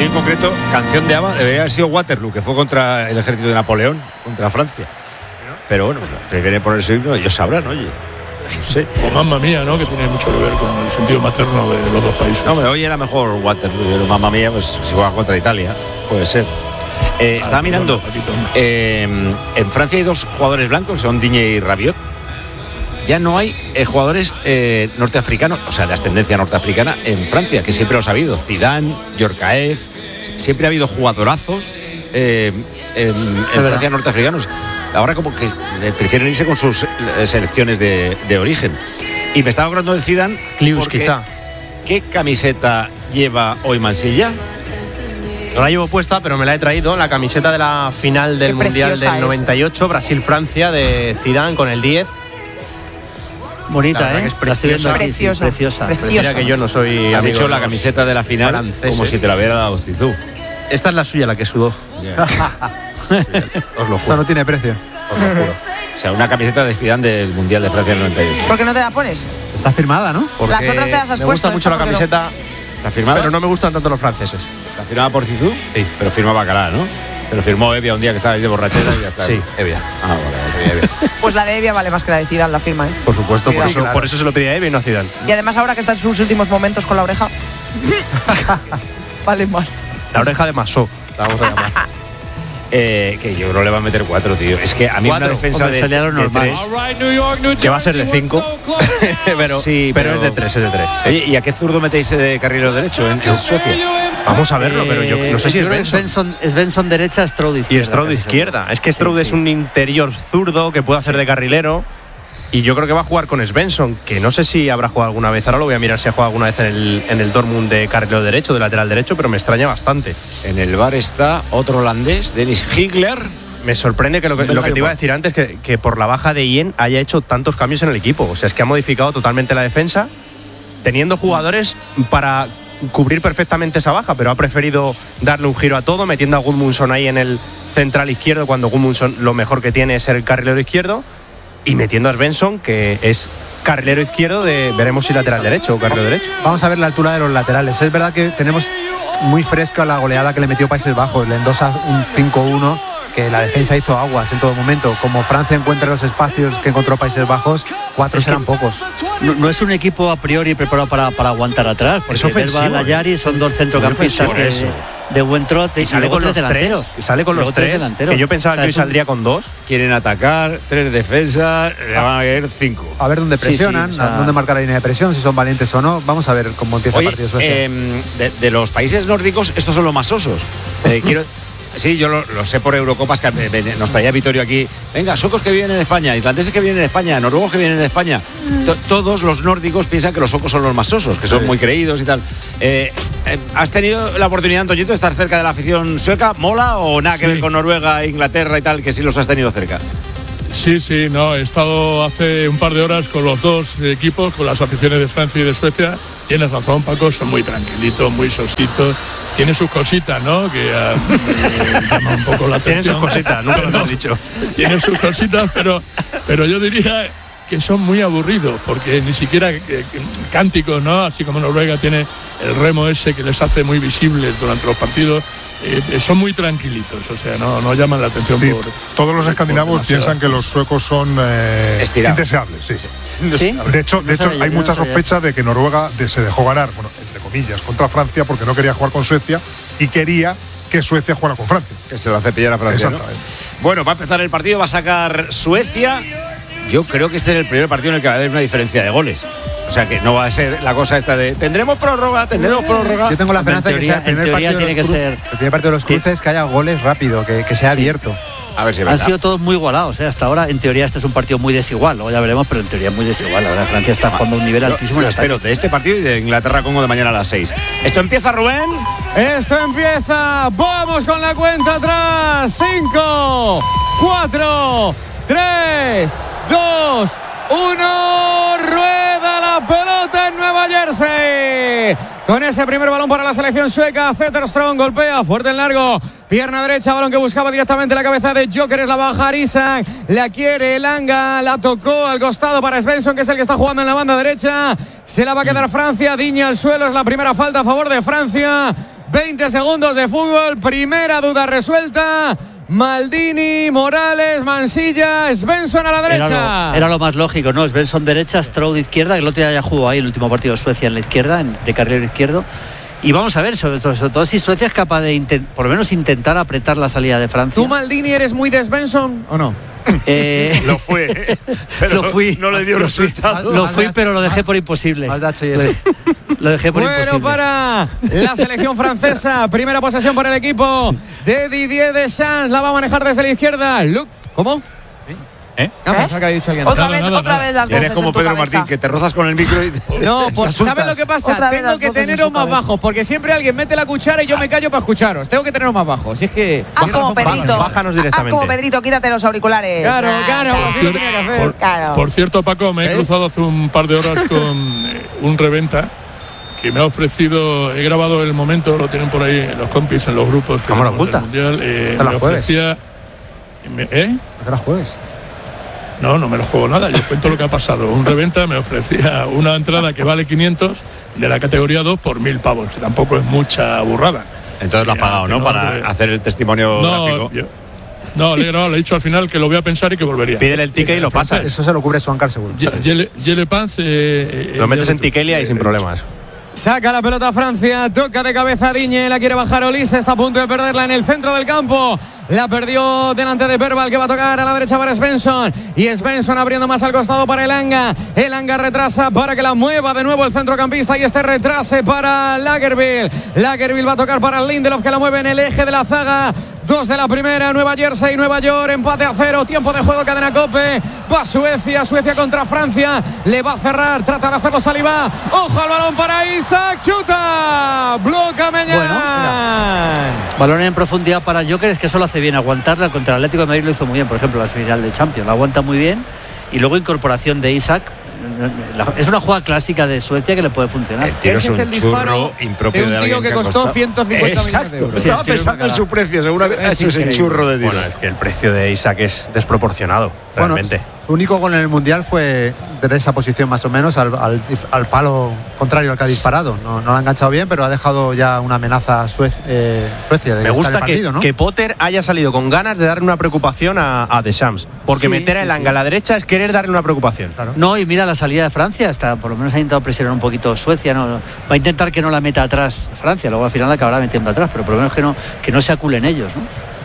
muy en concreto, canción de ABBA debería haber sido Waterloo, que fue contra el ejército de Napoleón, contra Francia. Pero bueno, prefieren poner su himno, ellos sabrán, oye. No sé. O Mamma Mía, ¿no? Que tiene mucho que ver con el sentido materno de los dos países. No, pero hoy era mejor Waterloo, pero Mamma Mía, pues si juega contra Italia, puede ser. Estaba mirando, en Francia hay 2 jugadores blancos, son Digne y Rabiot. Ya no hay jugadores norteafricanos, o sea, de ascendencia norteafricana en Francia, que siempre los ha habido. Zidane, Djorkaeff, siempre ha habido jugadorazos en Francia norteafricanos. Ahora como que prefieren irse con sus selecciones de origen. Y me estaba acordando de Zidane. Clius, quizá. ¿Qué camiseta lleva hoy Mansilla? No la llevo puesta, pero me la he traído. La camiseta de la final del Mundial del 98, Brasil-Francia, de Zidane con el 10. Bonita, Es preciosa. Preciosa. Mira que yo no soy Has amigo dicho de la los camiseta de la final franceses. como si te la hubiera dado Zizou. Esta es la suya, la que sudó. Os lo juro. No tiene precio. Os lo juro. O sea, una camiseta de Zidane del Mundial de Francia del 98. ¿Por qué no te la pones? Está firmada, ¿no? Porque Las otras te las has me puesto, gusta mucho la esta porque camiseta, ¿Está firmada? pero no me gustan tanto los franceses. ¿Está firmada por Zizou? Sí. Pero firma Bacalá, ¿no? Pero firmó Evia un día que estaba ahí de borrachera y ya está. Sí, Evia. Ah, vale, Evia. Pues la de Evia vale más que la de Zidane, la firma, ¿eh? Por supuesto, por Cuidado. eso, por eso se lo pedí a Evia y no a Zidane. Y además ahora que está en sus últimos momentos con la oreja, vale más. La oreja de Masó, la vamos a llamar. Que yo creo le va a meter 4, tío. Es que a mí una defensa Hombre, sería lo de normal. 3. Que va a ser de 5. pero, Sí, pero es de 3, es de 3. Oye, ¿y a qué zurdo metéis de carrilero derecho en Suecia? Vamos a verlo, pero yo no sé si yo es creo que Benson. Es Benson derecha, Stroud izquierda. Y Stroud de casi izquierda. Es que Stroud es un interior zurdo que puede hacer de carrilero. Y yo creo que va a jugar con Svensson, que no sé si habrá jugado alguna vez. Ahora lo voy a mirar si ha jugado alguna vez en el Dortmund de carrilero derecho, de lateral derecho, pero me extraña bastante. En el bar está otro holandés, Dennis Higler. Me sorprende que lo que te iba a decir antes, que por la baja de Ien haya hecho tantos cambios en el equipo. O sea, es que ha modificado totalmente la defensa, teniendo jugadores para cubrir perfectamente esa baja, pero ha preferido darle un giro a todo, metiendo a Gudmundsson ahí en el central izquierdo, cuando Gudmundsson lo mejor que tiene es ser el carrilero izquierdo, y metiendo a Svensson, que es carrilero izquierdo veremos si lateral derecho o carrilero derecho. Vamos a ver la altura de los laterales. Es verdad que tenemos muy fresca la goleada que le metió Países Bajos, le endosa un 5-1, que la defensa hizo aguas en todo momento. Como Francia encuentra los espacios que encontró Países Bajos, 4 serán pocos. No es un equipo a priori preparado para aguantar atrás, porque Es ofensivo, Verba, Layari son 2 centrocampistas de buen trote, Y sale con los 3. Y sale con los 3. Que yo pensaba que hoy saldría con 2. Quieren atacar, 3 defensas, le van a caer 5. A ver dónde presionan, dónde marcar la línea de presión, si son valientes o no. Vamos a ver cómo empieza el partido Suecia. De los países nórdicos, estos son los más osos. Sí, yo lo sé por Eurocopas, que nos traía Vittorio aquí. Venga, suecos que viven en España, islandeses que viven en España, noruegos que vienen en España. Todos los nórdicos piensan que los suecos son los más osos, que son muy creídos y tal. ¿Has tenido la oportunidad, Antoñito, de estar cerca de la afición sueca? ¿Mola o nada que ver con Noruega, Inglaterra y tal, que sí los has tenido cerca? Sí, no, he estado hace un par de horas con los dos equipos, con las aficiones de Francia y de Suecia. Tienes razón, Paco, son muy tranquilitos, muy sositos. Tiene sus cositas, ¿no? Que llama un poco la atención. Tiene sus cositas, nunca lo he dicho. Tiene sus cositas, pero yo diría que son muy aburridos, porque ni siquiera cánticos, ¿no? Así como Noruega tiene el remo ese que les hace muy visibles durante los partidos. Son muy tranquilitos, o sea, no llaman la atención. Sí, todos los escandinavos piensan que los suecos son indeseables. Sí. ¿Sí? De hecho, hay mucha sospecha de que Noruega se dejó ganar, bueno, entre comillas, contra Francia porque no quería jugar con Suecia y quería que Suecia jugara con Francia. Que se lo hace pillar a Francia, ¿no? Bueno, va a empezar el partido, va a sacar Suecia. Yo creo que este es el primer partido en el que va a haber una diferencia de goles. O sea que no va a ser la cosa esta de tendremos prórroga. Yo tengo la esperanza de que sea el primer partido de los cruces, que haya goles rápido, que sea abierto. A ver si Han sido todos muy igualados, ¿eh? Hasta ahora, en teoría, este es un partido muy desigual. Luego ya veremos, pero en teoría muy desigual. La verdad, Francia está jugando a un nivel altísimo. Yo espero de este partido y de Inglaterra-Congo de mañana a las 6. ¿Esto empieza, Rubén? Esto empieza. Vamos con la cuenta atrás. 5, 4, 3, 2, 1. Rueda la pelota en Nueva Jersey. Con ese primer balón para la selección sueca, Zetterström golpea fuerte en largo. Pierna derecha, balón que buscaba directamente la cabeza de Gyökeres, la baja Isak, la quiere Elanga, la tocó al costado para Svensson, que es el que está jugando en la banda derecha. Se la va a quedar Francia, Digne al suelo, es la primera falta a favor de Francia. 20 segundos de fútbol, primera duda resuelta. Maldini, Morales, Mansilla, Svensson a la derecha. Era lo más lógico, ¿no? Svensson derecha, Stroud de izquierda, que el otro día ya jugó ahí el último partido de Suecia en la izquierda, de carrilero izquierdo. Y vamos a ver, sobre todo si Suecia es capaz de por lo menos intentar apretar la salida de Francia. ¿Tú, Maldini, eres muy de Svensson o no? Lo fue, pero no le dio resultado. Lo fui, pero lo dejé por imposible. Lo dejé por imposible. Bueno, para la selección francesa, primera posesión por el equipo de Didier Deschamps, la va a manejar desde la izquierda. Luke, ¿cómo? Pensaba que había dicho alguien. Otra vez las voces Eres como en tu Pedro cabeza. Martín, que te rozas con el micro y... No, pues ¿sabes lo que pasa? Otra vez Tengo las que voces en teneros su más cabeza. bajos, porque siempre alguien mete la cuchara y yo me callo para escucharos. Tengo que teneros más bajos. Si es que... Haz como Pedrito. Bájanos directamente. Haz como Pedrito, quítate los auriculares. Claro, así lo tenía que hacer. Claro. Por cierto, Paco, me he cruzado hace un par de horas con un reventa que me ha ofrecido, he grabado el momento, lo tienen por ahí los compis en los grupos que Cámara tenemos oculta. del Mundial. ¿Te la Me juegues? ofrecía... ¿No te la juegues? No me lo juego nada, yo cuento lo que ha pasado. Un reventa me ofrecía una entrada que vale 500 de la categoría 2 por 1.000 pavos, que tampoco es mucha burrada. Entonces lo has pagado, ¿no? Para hacer el testimonio gráfico. No, le he dicho al final que lo voy a pensar y que volvería. Pídele el ticket y lo pasas. Eso se lo cubre Swankar seguro. Yele Pans. Lo metes en Tikelia y sin problemas. Saca la pelota Francia, toca de cabeza Digne, la quiere bajar Olise, está a punto de perderla en el centro del campo. La perdió delante de Verbal, que va a tocar a la derecha para Svensson. Y Svensson abriendo más al costado para Elanga. Elanga retrasa para que la mueva de nuevo el centrocampista y este retrase para Lagerbielke. Lagerbielke va a tocar para Lindelof, que la mueve en el eje de la zaga. 2 de la primera, Nueva Jersey, Nueva York, empate a 0, tiempo de juego, cadena COPE. Va Suecia contra Francia. Le va a cerrar, trata de hacerlo Saliba. Ojo al balón para Isaac, chuta. Bloca Meñán. Balón en profundidad para Joker, es que eso lo hace bien, aguantarla. Contra el Atlético de Madrid lo hizo muy bien, por ejemplo, la final de Champions, la aguanta muy bien. Y luego incorporación de Isaac. Es una jugada clásica de Suecia que le puede funcionar. El tiro Ese es el disparo impropio de un tío que ha costó 150 millones de Exacto, euros. estaba pensando en su precio, seguramente. Eso es el churro de tiro. Bueno, es que el precio de Isaac es desproporcionado, realmente. Bueno, su único gol en el Mundial fue de esa posición más o menos al palo contrario al que ha disparado. No lo ha enganchado bien, pero ha dejado ya una amenaza a Suecia. De Me gusta estar en el partido, ¿no? que Potter haya salido con ganas de darle una preocupación a Deschamps, porque meter a Elanga a la derecha es querer darle una preocupación. Claro. No, y mira la salida de Francia, por lo menos ha intentado presionar un poquito Suecia, no, va a intentar que no la meta atrás Francia, luego al final la acabará metiendo atrás, pero por lo menos que no se aculen ellos, ¿no?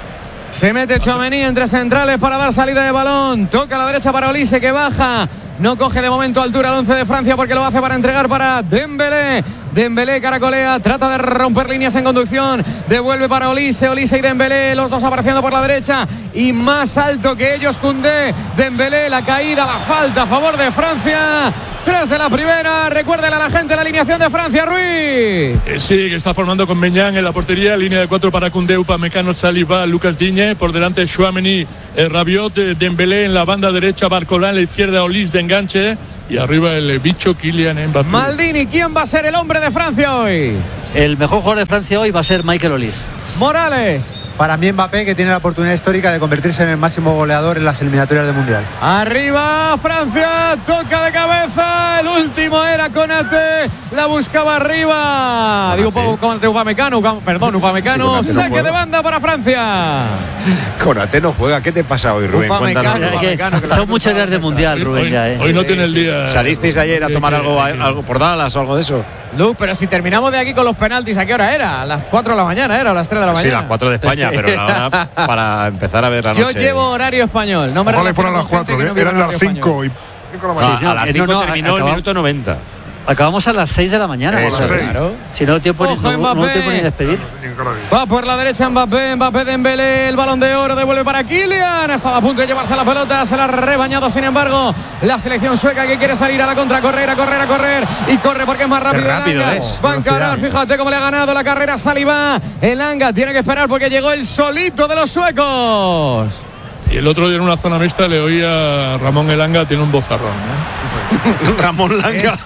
Se mete Tchouaméni entre centrales para dar salida de balón. Toca a la derecha para Olise, que baja. No coge de momento altura el 11 de Francia, porque lo hace para entregar para Dembélé. Dembélé caracolea, trata de romper líneas en conducción. Devuelve para Olise y Dembélé, los dos apareciendo por la derecha. Y más alto que ellos, Koundé. Dembélé, la caída, la falta a favor de Francia. 3 de la primera. Recuérdele a la gente la alineación de Francia, Ruiz. Sí, que está formando con Meñán en la portería, línea de 4 para Koundé, Upamecano, Saliba, Lucas Digne, por delante Tchouaméni, Rabiot, Dembélé en la banda derecha, Barcola en la izquierda, Olise de enganche y arriba el bicho Kylian Mbappé. Maldini, ¿quién va a ser el hombre de Francia hoy? El mejor jugador de Francia hoy va a ser Michael Olise. Morales. Para mí Mbappé, que tiene la oportunidad histórica de convertirse en el máximo goleador en las eliminatorias del Mundial. Arriba Francia, toca de cabeza, el último era Konaté, la buscaba arriba. Digo, Konaté, Upamecano, Upamecano, Sí, Konaté no saque juega. de banda para Francia. Konaté no juega. ¿Qué te pasa hoy, Rubén? Upamecano, Cuéntanos. Upamecano, que la Son muchas días de Mundial, Rubén, ya, Hoy no tiene el día. ¿Salisteis ayer a tomar algo por Dallas o algo de eso? Luz, pero si terminamos de aquí con los penaltis, ¿a qué hora era? ¿A las 4 de la mañana era o a las 3 de la Sí, mañana? las 4 de España, pero la hora para empezar a ver la Yo noche. llevo horario español, no me Ojalá relaciono fueran las con gente 4, que no vive eran en las horario 5 y 5 de la mañana. Sí, A las 5 no, terminó el acabamos. minuto 90. Acabamos a las 6 de la mañana. Eso, José. claro. Si no, tiempo Ojo, no Mbappé. tiempo ni despedir. Va por la derecha Mbappé, Dembélé, el balón de oro, devuelve para Kylian. Estaba a punto de llevarse la pelota, se la ha rebañado, sin embargo, la selección sueca que quiere salir a la contra, correr. Y corre porque es más rápido. Qué rápido Elanga. es. Va a encarar, fíjate cómo le ha ganado la carrera Saliba. Elanga tiene que esperar porque llegó el solito de los suecos. Y el otro día en una zona mixta le oí a Ramón Elanga, tiene un bozarrón, ¿eh? Ramón Langa.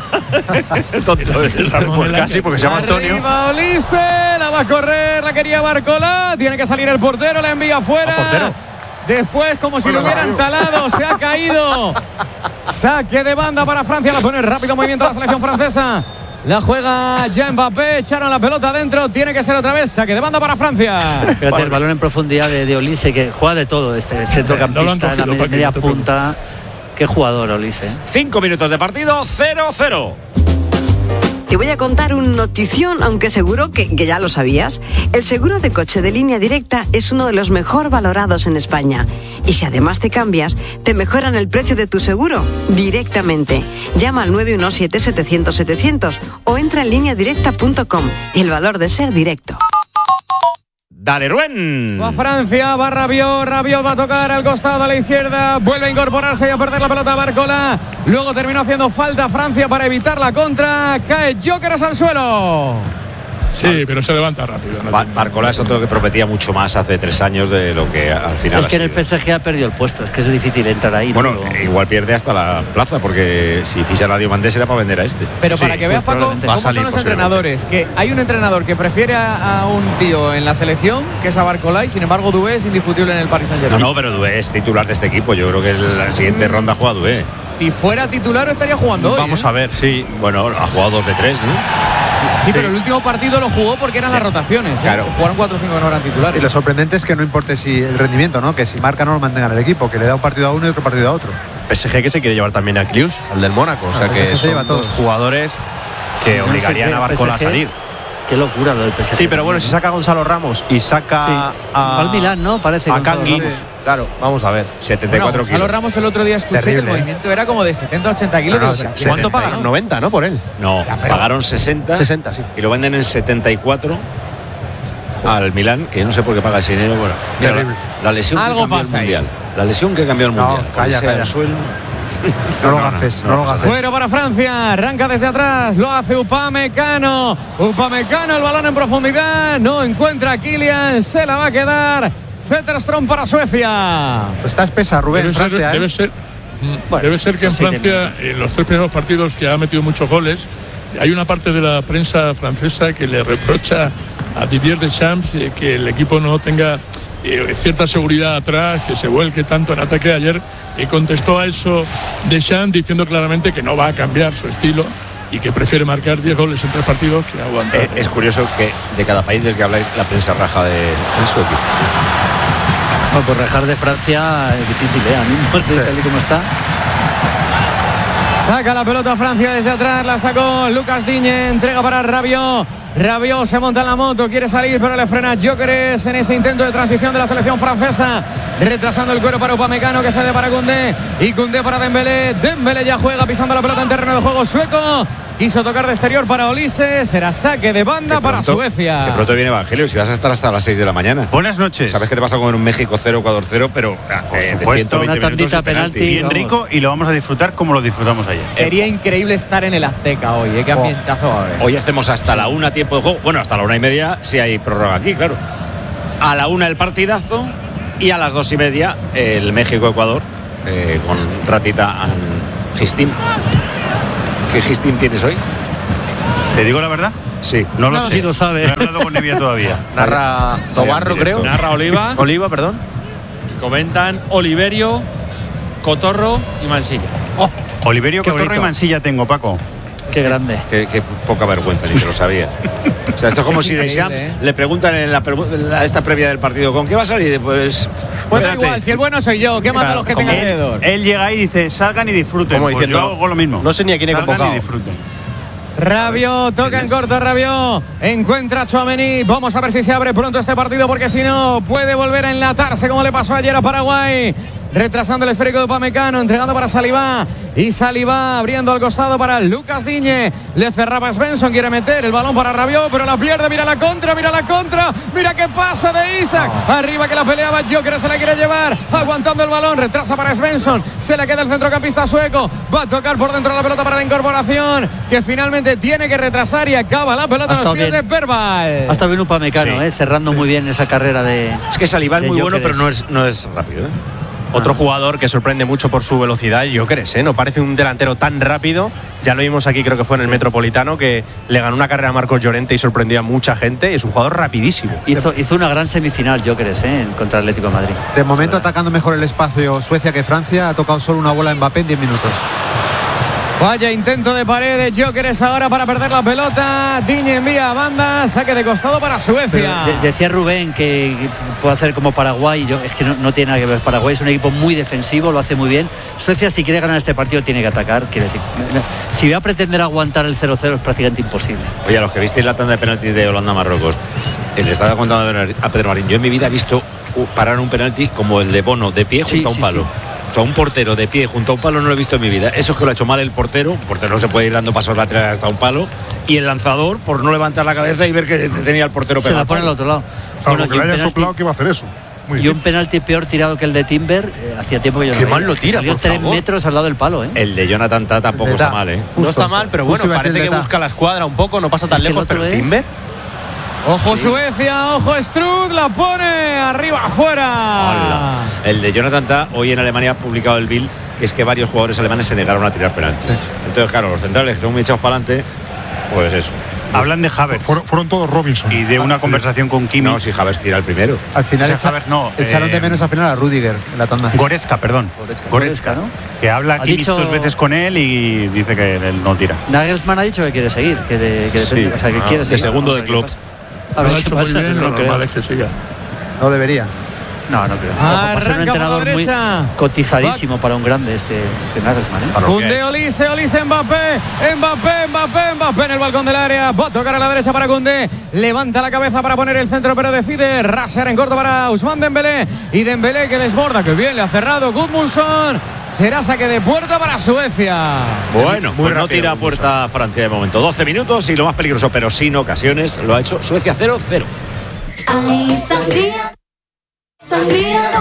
Tonto es. Ramón Pues Elanga. casi, porque se llama Antonio. Arriba Olise, la va a correr, la quería Barcola. Tiene que salir el portero, la envía afuera. portero. Después, como si lo hubieran talado, se ha caído. Saque de banda para Francia. La pone rápido movimiento la selección francesa. La juega ya Mbappé. Echaron la pelota adentro. Tiene que ser otra vez saque de banda para Francia. Fíjate, el balón en profundidad de Olise, que juega de todo este centrocampista, en la media punta. Qué jugador, Olise. 5 minutos de partido, 0-0. Te voy a contar un notición, aunque seguro que ya lo sabías. El seguro de coche de Línea Directa es uno de los mejor valorados en España. Y si además te cambias, te mejoran el precio de tu seguro directamente. Llama al 917-700-700 o entra en lineadirecta.com. El valor de ser directo. Dale, Rubén. Va Francia, va Rabiot va a tocar al costado a la izquierda, vuelve a incorporarse y a perder la pelota Bárcola. Luego terminó haciendo falta Francia para evitar la contra. Cae Gyökeres al suelo. Sí, pero se levanta rápido. Bárcola es otro que prometía mucho más hace 3 años de lo que al final. Es que en el PSG ha perdido el puesto, es que es difícil entrar ahí. Bueno, igual pierde hasta la plaza, porque si ficha a Diomandé será para vender a este. Pero para que veas, Paco, cómo son los entrenadores. Que hay un entrenador que prefiere a un tío en la selección, que es a Bárcola, y sin embargo Doué es indiscutible en el Paris Saint-Germain. No, pero Doué es titular de este equipo. Yo creo que en la siguiente ronda juega Doué. Si fuera titular estaría jugando hoy. Vamos a ver, sí. Bueno, ha jugado 2 de 3, ¿no? Sí, pero el último partido lo jugó porque eran las rotaciones. Claro. Jugaron 4 o 5 que no eran titulares. Y lo sorprendente es que no importe si el rendimiento, ¿no? Que si marca no lo mantenga en el equipo, que le da un partido a uno y otro partido a otro. PSG que se quiere llevar también a Klius, al del Mónaco. O sea que se lleva son todos. dos jugadores que obligarían a Bárcola a salir. Qué locura lo del PSG. Sí, pero bueno, si saca a Gonzalo Ramos y saca al Milán, ¿no? Parece a Kangin. Claro, vamos a ver. 74 kilos. Gonzalo Ramos el otro día escuché que el movimiento era como de 70-80 kilos. ¿Cuánto pagaron? 90, ¿no? Por él. No, pagaron 60. 60, sí. Y lo venden en 74 al Milán, que no sé por qué paga ese dinero. Bueno, terrible. La lesión Algo que cambió el pasa ahí. mundial. La lesión que cambió el mundial. Calla. Al suelo. No lo haces, no lo haces. Bueno para Francia, arranca desde atrás, lo hace Upamecano. Upamecano, el balón en profundidad, no encuentra a Kylian, se la va a quedar. Zetterström para Suecia. Pues está espesa, Rubén, Francia. Debe ser que en Francia, en los 3 primeros partidos que ha metido muchos goles, hay una parte de la prensa francesa que le reprocha a Didier Deschamps que el equipo no tenga cierta seguridad atrás, que se vuelque tanto en ataque. Ayer contestó a eso Deschamps diciendo claramente que no va a cambiar su estilo y que prefiere marcar 10 goles en 3 partidos que aguantar. Es curioso que de cada país del que habláis la prensa raja de su equipo. No, pues rajar de Francia es difícil, a mí tal y como está. Saca la pelota Francia desde atrás, la sacó Lucas Digne, entrega para Rabiot. Rabiot se monta en la moto, quiere salir, pero le frena Gyökeres en ese intento de transición de la selección francesa, retrasando el cuero para Upamecano, que cede para Koundé, y Koundé para Dembélé. Dembélé ya juega pisando la pelota en terreno de juego sueco. Quiso tocar de exterior para Olise, será saque de banda para Suecia. De pronto viene Evangelio, si vas a estar hasta las 6 de la mañana. Buenas noches. Sabes que te vas a comer un México 0, Ecuador 0, pero por supuesto, una tandita penalti. Bien rico, y lo vamos a disfrutar como lo disfrutamos ayer. Sería increíble estar en el Azteca hoy, qué ambientazo va a haber. Hoy hacemos hasta la 1 tiempo de juego. Bueno, hasta la 1:30 si hay prórroga aquí, claro. A la 1 el partidazo y a las 2:30 el México-Ecuador con Ratita and Gistín. ¿Qué Gistín tienes hoy? ¿Te digo la verdad? Sí. No lo sé. Sí lo sabe. No he hablado con Nevia todavía. Narra Tobarro, creo. Narra Oliva. Oliva, perdón. Comentan Oliverio, Cotorro y Mansilla. Oliverio, Qué Cotorro bonito. y Mansilla tengo, Paco. Qué grande. Qué poca vergüenza, ni que lo sabía. O sea, esto es como si Deschamps le preguntan en esta previa del partido, ¿con qué va a salir? Pues da espérate. igual, si el bueno soy yo, ¿qué manda a los que tengan alrededor? Él llega ahí y dice, salgan y disfruten. Como Pues diciendo, yo hago lo mismo. no sé ni a quién he Salgan convocado. y disfruten. Rabiot, toca en corto Rabiot, encuentra a Tchouaméni. Vamos a ver si se abre pronto este partido, porque si no puede volver a enlatarse como le pasó ayer a Paraguay. Retrasando el esférico de Upamecano, entregando para Saliba, y Saliba abriendo al costado para Lucas Digne. Le cerraba Svensson, quiere meter el balón para Rabiot, pero la pierde. Mira la contra, mira qué pasa de Isaac. Arriba que la peleaba Gyökeres, se la quiere llevar, aguantando el balón, retrasa para Svensson, se le queda el centrocampista sueco, va a tocar por dentro la pelota para la incorporación, que finalmente tiene que retrasar, y acaba la pelota en los pies de Verbal. Ha estado bien Upamecano, cerrando muy bien esa carrera de. Es que Saliba es de muy bueno, pero Gyökeres. no es rápido. Otro jugador que sorprende mucho por su velocidad, Gyökeres, no parece un delantero tan rápido. Ya lo vimos aquí, creo que fue en el Metropolitano, que le ganó una carrera a Marcos Llorente y sorprendió a mucha gente. Es un jugador rapidísimo. Hizo una gran semifinal Gyökeres contra el Atlético de Madrid. De momento atacando mejor el espacio Suecia que Francia. Ha tocado solo una bola Mbappé en 10 minutos. Vaya intento de pared de Gyökeres ahora para perder la pelota. Digne envía a banda, saque de costado para Suecia. Decía Rubén que puede hacer como Paraguay. Es que no tiene nada que ver. Paraguay es un equipo muy defensivo, lo hace muy bien. Suecia, si quiere ganar este partido, tiene que atacar. Quiere decir, si va a pretender aguantar el 0-0 es prácticamente imposible. Oye, a los que visteis la tanda de penaltis de Holanda-Marruecos, le estaba contando a Pedro Marín, yo en mi vida he visto parar un penalti como el de Bono, de pie junto a un palo. Sí. O sea, un portero de pie junto a un palo no lo he visto en mi vida. Eso es que lo ha hecho mal el portero. El portero no se puede ir dando pasos laterales hasta un palo. Y el lanzador, por no levantar la cabeza y ver que tenía el portero pegado. Se la pone al otro lado. Salvo que le hayan soplado que iba a hacer eso. Muy y un penalti peor tirado que el de Timber. Hacía tiempo que yo no veía. Qué mal lo tira, salió 3 metros al lado del palo, ¿eh? El de Jonathan Tah tampoco está mal, ¿eh? No está mal, pero bueno, parece que busca la escuadra un poco, no pasa tan lejos, pero el Timber. Ojo Suecia, ojo Struth, la pone arriba, afuera. Hola. El de Jonathan Tah, hoy en Alemania ha publicado el Bild, que es que varios jugadores alemanes se negaron a tirar penalti. Sí. Entonces, claro, los centrales que son muy echados para adelante, pues eso. Hablan de Havertz. Fueron todos Robinson. Y de una conversación con Kimmich. No, si Havertz tira el primero. Al final echaron de menos al final a Rudiger en la tanda. Goretzka, perdón. Goretzka, ¿no? Que habla Kimmich 2 veces con él y dice que él no tira. Nagelsmann ha dicho que quiere seguir, que sí. O sea, que quiere seguir. De segundo de Klopp. Lo ha hecho muy bien, lo normal es que siga. No debería. No creo. Va a ser un entrenador muy cotizadísimo para un grande este Nagelsmann, ¿eh? Koundé, Olise, Mbappé en el balcón del área. Va a tocar a la derecha para Koundé. Levanta la cabeza para poner el centro, pero decide rasear en corto para Ousmane Dembélé. Y Dembélé que desborda, que bien le ha cerrado Gudmundsson. Será saque de puerta para Suecia. Bueno, pues no tira a puerta Francia de momento. 12 minutos y lo más peligroso, pero sin ocasiones, lo ha hecho Suecia 0-0.